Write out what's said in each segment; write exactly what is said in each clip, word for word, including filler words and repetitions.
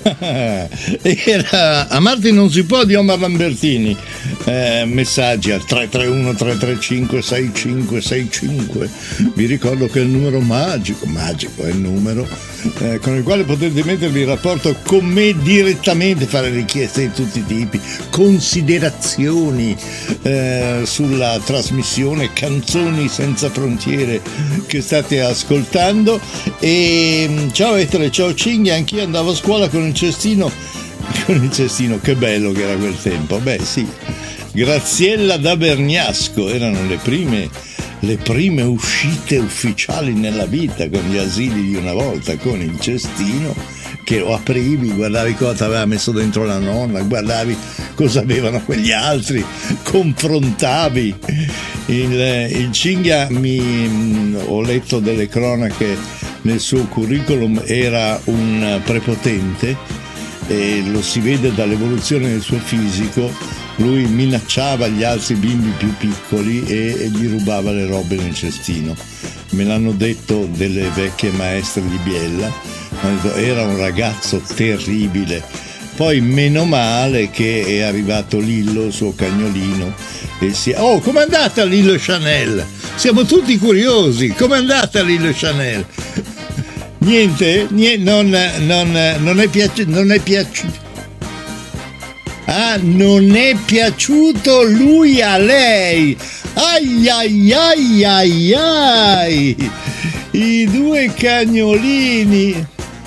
Era Amarti non si può di Omar Lambertini. Eh, messaggi al tre tre uno tre tre cinque sei cinque sei cinque. Vi ricordo che è il numero magico, magico è il numero eh, con il quale potete mettervi in rapporto con me direttamente, fare richieste di tutti i tipi, considerazioni eh, sulla trasmissione Canzoni Senza Frontiere che state ascoltando. E ciao Ettore, ciao Cinghia, anch'io andavo a scuola con il cestino, con il cestino, che bello che era quel tempo. Beh sì, Graziella da Berniasco, erano le prime le prime uscite ufficiali nella vita, con gli asili di una volta, con il cestino che lo aprivi, guardavi cosa ti aveva messo dentro la nonna, guardavi cosa avevano quegli altri, confrontavi. Il, il Cinghia, mi, ho letto delle cronache, nel suo curriculum era un prepotente e lo si vede dall'evoluzione del suo fisico. Lui minacciava gli altri bimbi più piccoli e, e gli rubava le robe nel cestino. Me l'hanno detto delle vecchie maestre di Biella, era un ragazzo terribile. Poi meno male che è arrivato Lillo, il suo cagnolino, e si... Oh, com'è andata Lillo Chanel? Siamo tutti curiosi, com'è andata Lillo Chanel? Niente? Niente, non, non, non è piaciuto, non è piaciuto. Ah, non è piaciuto lui a lei. Ai ai ai ai ai. I due cagnolini.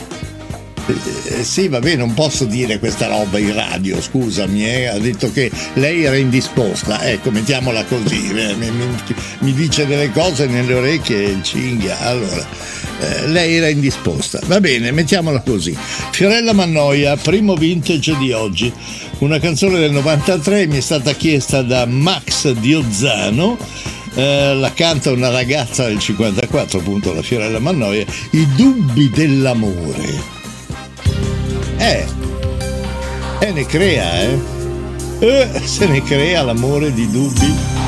Eh, sì, vabbè, non posso dire questa roba in radio, scusami, eh. Ha detto che lei era indisposta, ecco, mettiamola così, eh, mi, mi, mi dice delle cose nelle orecchie il Cinghia, allora, eh, lei era indisposta, va bene, mettiamola così. Fiorella Mannoia, primo vintage di oggi, una canzone del novantatré, mi è stata chiesta da Max Diozzano. Eh, la canta una ragazza del cinquantaquattro, appunto la Fiorella Mannoia, I dubbi dell'amore. Eh, eh ne crea, eh? eh se ne crea l'amore di dubbi.